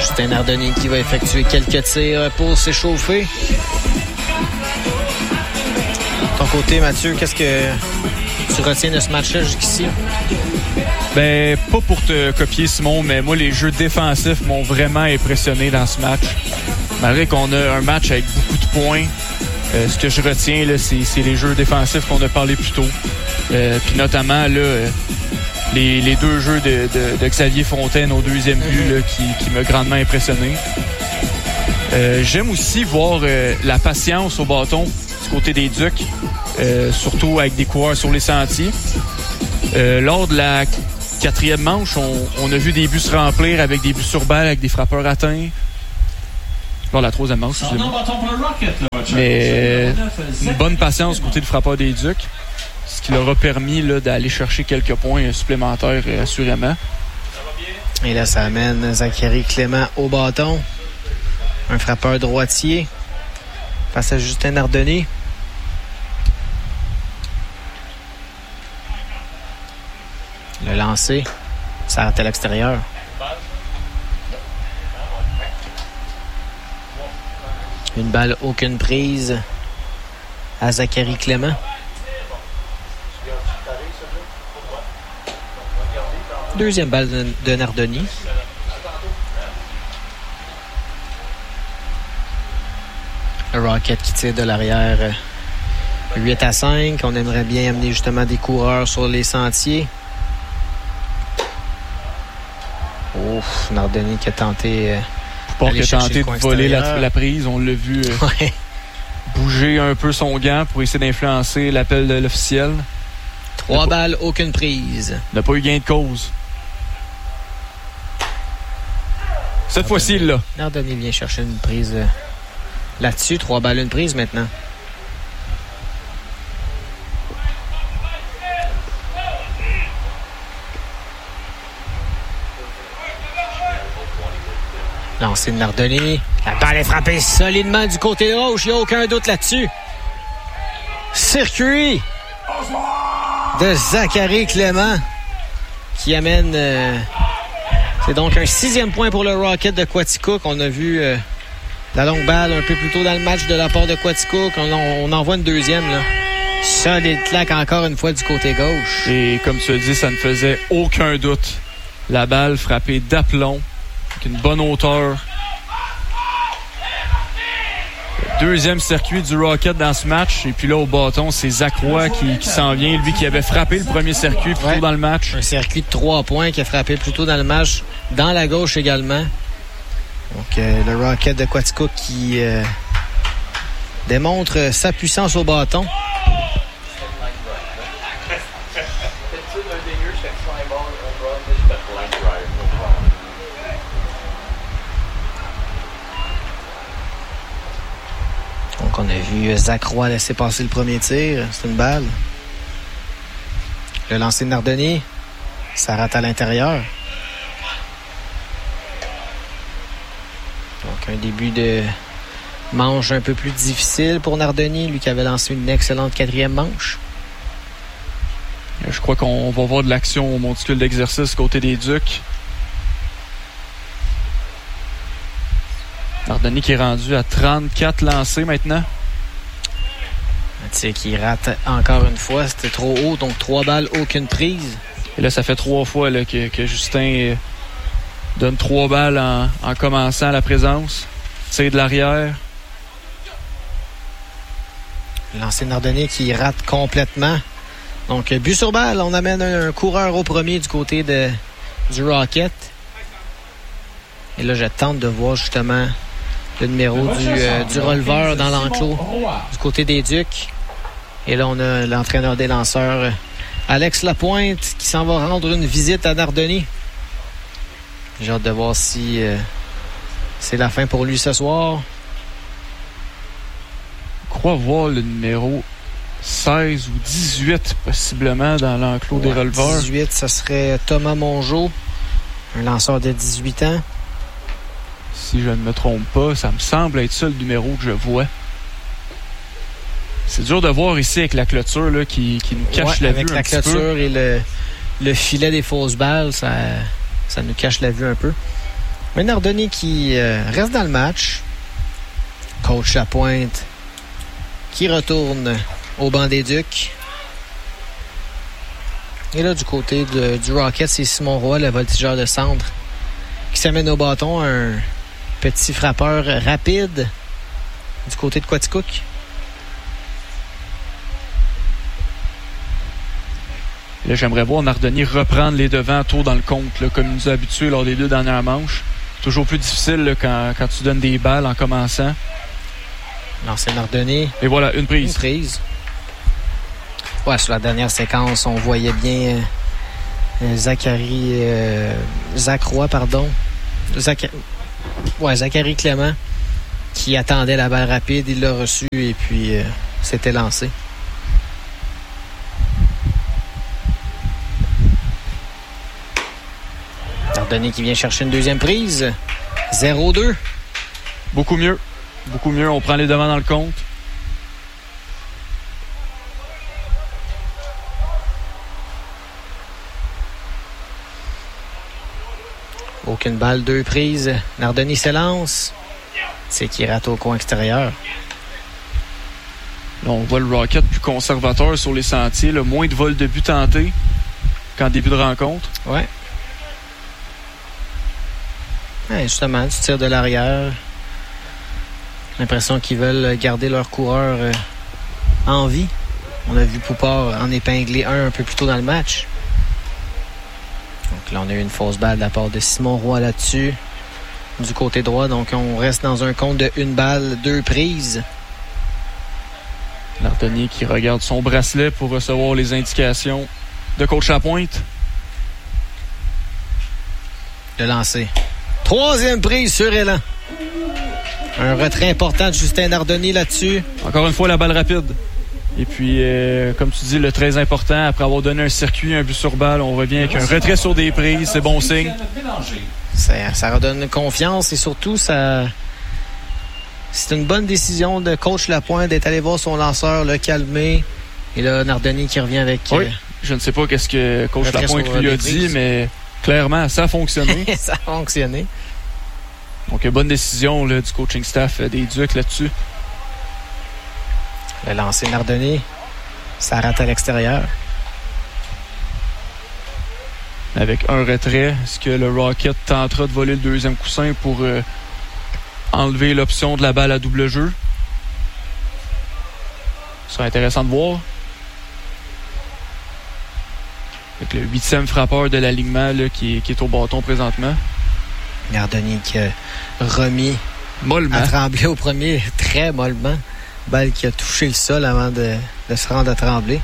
Justin Nardoni qui va effectuer quelques tirs pour s'échauffer. De ton côté, Mathieu, qu'est-ce que tu retiens de ce match-là jusqu'ici? Ben, pas pour te copier, Simon, mais moi, les jeux défensifs m'ont vraiment impressionné dans ce match. Malgré qu'on a un match avec beaucoup de points, ce que je retiens, là, c'est les jeux défensifs qu'on a parlé plus tôt. Puis notamment, là, les deux jeux de Xavier Fontaine au deuxième but là, qui m'a grandement impressionné. J'aime aussi voir la patience au bâton du côté des Ducs, surtout avec des coureurs sur les sentiers. Lors de la 4e manche, on a vu des buts se remplir avec des buts sur balle, avec des frappeurs atteints. Lors de la 3e manche, mais une bonne patience du côté du frappeur des Ducs, ce qui leur a permis là, d'aller chercher quelques points supplémentaires assurément. Et là, ça amène Zachary Clément au bâton. Un frappeur droitier face à Justin Nardoni. Le lancer, ça arrête à l'extérieur. Une balle, aucune prise à Zachary Clément. Deuxième balle de Nardoni. Le Rocket qui tire de l'arrière 8-5. On aimerait bien amener justement des coureurs sur les sentiers. Ouf, Nardoni qui a tenté... Pas qu'il a tenté de voler la prise. On l'a vu bouger un peu son gant pour essayer d'influencer l'appel de l'officiel. 3 balles, aucune prise. Il n'a pas eu gain de cause. Cette fois-ci, là. Nardoni vient chercher une prise là-dessus. 3 balles, une prise maintenant. Lancé de Nardoni. La balle est frappée solidement du côté de gauche. Il n'y a aucun doute là-dessus. Circuit de Zachary Clément qui amène... c'est donc un 6e point pour le Rocket de Quaticook. On a vu la longue balle un peu plus tôt dans le match de la part de Quaticook. On envoie une deuxième. Là. Solide claque encore une fois du côté gauche. Et comme tu as dit, ça ne faisait aucun doute. La balle frappée d'aplomb. Avec une bonne hauteur. Deuxième circuit du Rocket dans ce match. Et puis là, au bâton, c'est Zach Roy qui s'en vient. Lui qui avait frappé le premier circuit plus tôt dans le match. Un circuit de 3 points qui a frappé plus tôt dans le match. Dans la gauche également. Donc, le Rocket de Quaticook qui démontre sa puissance au bâton. Donc, on a vu Zach Roy laisser passer le premier tir. C'est une balle. Le lancer de Nardoni. Ça rate à l'intérieur. Donc, un début de manche un peu plus difficile pour Nardoni, lui qui avait lancé une excellente 4e manche. Je crois qu'on va voir de l'action au monticule d'exercice côté des Ducs. Nardoni qui est rendu à 34 lancés maintenant. Un tir qui rate encore une fois. C'était trop haut, donc 3 balles, aucune prise. Et là, ça fait 3 fois là, que Justin donne 3 balles en commençant la présence. Tir de l'arrière. Lancer Nardoni qui rate complètement. Donc, but sur balle. On amène un coureur au premier du côté du Rocket. Et là, je tente de voir justement le numéro du releveur dans l'enclos du côté des Ducs. Et là, on a l'entraîneur des lanceurs, Alex Lapointe, qui s'en va rendre une visite à Nardoni. J'ai hâte de voir si c'est la fin pour lui ce soir. Je crois voir le numéro 16 ou 18 possiblement dans l'enclos des releveurs. 18, ça serait Thomas Mongeau, un lanceur de 18 ans. Si je ne me trompe pas, ça me semble être ça le numéro que je vois. C'est dur de voir ici avec la clôture là, qui nous cache la vue un petit peu. Avec la clôture et le filet des fausses balles, ça nous cache la vue un peu. Mais Nardoni qui reste dans le match. Coach Lapointe qui retourne au banc des Ducs. Et là, du côté du Rocket, c'est Simon Roy, le voltigeur de centre, qui s'amène au bâton. Un petit frappeur rapide du côté de Quaticook. Là, j'aimerais voir Nardoni reprendre les devants tôt dans le compte, là, comme il nous a habitués lors des 2 dernières manches. Toujours plus difficile là, quand tu donnes des balles en commençant. Non, c'est Nardoni. Et voilà, une prise. Une prise. Ouais, sur la dernière séquence, on voyait bien Zach Roy, pardon. Zachary Clément qui attendait la balle rapide. Il l'a reçue et puis s'était lancé. Nardoni qui vient chercher une deuxième prise. 0-2. Beaucoup mieux. Beaucoup mieux. On prend les devants dans le compte. Aucune balle, 2 prises. Nardoni s'élance. C'est qui rate au coin extérieur. Là, on voit le Rocket plus conservateur sur les sentiers. Là, moins de vols de but tentés qu'en début de rencontre. Ouais. Justement, tu tires de l'arrière. L'impression qu'ils veulent garder leur coureur en vie. On a vu Poupard en épingler un peu plus tôt dans le match. Donc là, on a eu une fausse balle de la part de Simon Roy là-dessus. Du côté droit, donc on reste dans un compte de 1 balle, 2 prises. Nardoni qui regarde son bracelet pour recevoir les indications de coach Lapointe. Le lancer. 3e prise sur élan. Un retrait important de Justin Nardoni là-dessus. Encore une fois, la balle rapide. Et puis, comme tu dis, le très important, après avoir donné un circuit, un but sur balle, on revient avec un retrait sur des prises. C'est bon signe. Ça redonne confiance et surtout, c'est une bonne décision de coach Lapointe d'être allé voir son lanceur, le calmer. Et là, Nardoni qui revient avec... Oui, je ne sais pas qu'est-ce que coach Lapointe lui a dit, mais clairement, ça a fonctionné. Ça a fonctionné. Donc, bonne décision là, du coaching staff des Ducs là-dessus. Le lancer Nardoni, ça rate à l'extérieur. Avec un retrait, est-ce que le Rocket tentera de voler le deuxième coussin pour enlever l'option de la balle à double jeu? Ce sera intéressant de voir. Avec le 8e frappeur de l'alignement là, qui est au bâton présentement. Nardoni qui a remis mollement à Tremblay au premier, très mollement. Balle qui a touché le sol avant de se rendre à Tremblay.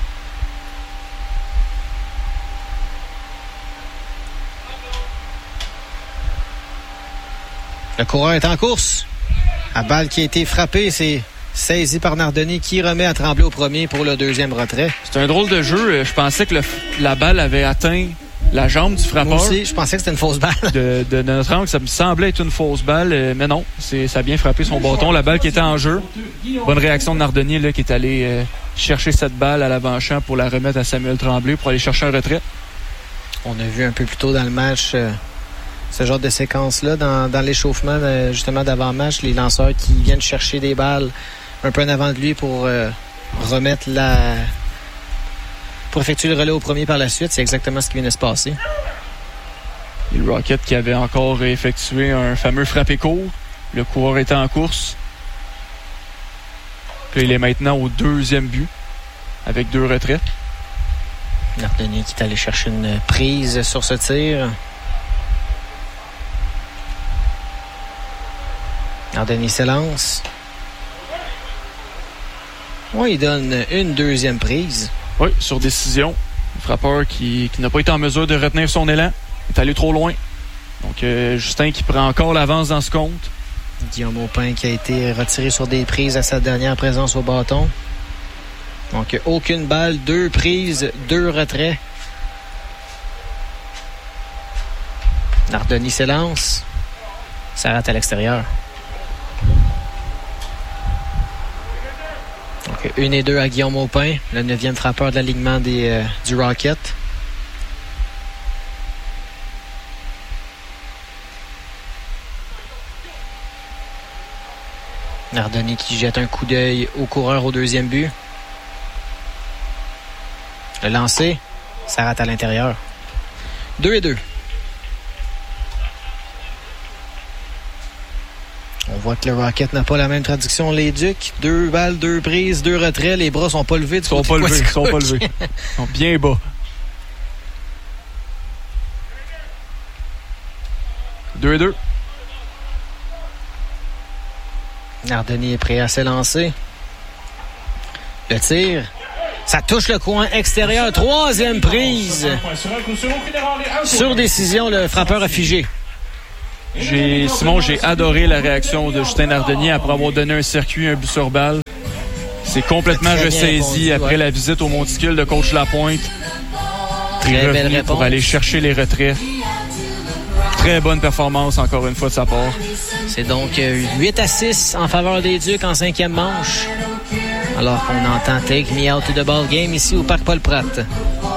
Le coureur est en course. La balle qui a été frappée, c'est saisi par Nardoni qui remet à Tremblay au premier pour le deuxième retrait. C'est un drôle de jeu. Je pensais que la balle avait atteint la jambe du frappeur. Moi aussi, je pensais que c'était une fausse balle. de notre angle, ça me semblait être une fausse balle, mais non, ça a bien frappé son bâton. La balle qui était en jeu. Bonne réaction de Nardoni là, qui est allé chercher cette balle à l'avant-champ pour la remettre à Samuel Tremblay pour aller chercher un retrait. On a vu un peu plus tôt dans le match ce genre de séquence-là, dans l'échauffement justement d'avant-match, les lanceurs qui viennent chercher des balles un peu en avant de lui pour remettre pour effectuer le relais au premier par la suite. C'est exactement ce qui vient de se passer. Et le Rocket qui avait encore effectué un fameux frappé court. Le coureur était en course. Puis il est maintenant au 2e but avec 2 retraits. Nardoni qui est allé chercher une prise sur ce tir. Nardoni s'élance. Oui, il donne une 2e prise. Oui, sur décision. Le frappeur qui n'a pas été en mesure de retenir son élan. Il est allé trop loin. Donc, Justin qui prend encore l'avance dans ce compte. Guillaume Aupin qui a été retiré sur des prises à sa dernière présence au bâton. Donc, aucune balle, 2 prises, 2 retraits. Nardoni s'élance. Ça rate à l'extérieur. Donc, 1 et 2 à Guillaume Aupin, le 9e frappeur de l'alignement du Rocket. Nardoni qui jette un coup d'œil au coureur au deuxième but. Le lancer, ça rate à l'intérieur. 2-2. On voit que le Rocket n'a pas la même traduction. Les Ducs, 2 balles, 2 prises, 2 retraits. Les bras sont pas levés. Ils sont pas levés. Ils sont bien bas. 2-2. Nardoni est prêt à se lancer. Le tir, ça touche le coin extérieur. 3e prise. Sur décision, le frappeur a figé. Simon, j'ai adoré la réaction de Justin Nardoni après avoir donné un circuit, un but sur balle. C'est complètement ressaisi après la visite au monticule de coach Lapointe. Très belle réponse. Pour aller chercher les retraits. Très bonne performance, encore une fois, de sa part. C'est donc 8-6 en faveur des Ducs en 5e manche. Alors qu'on entend Take Me Out to the Ball Game ici au Parc Paul Pratt.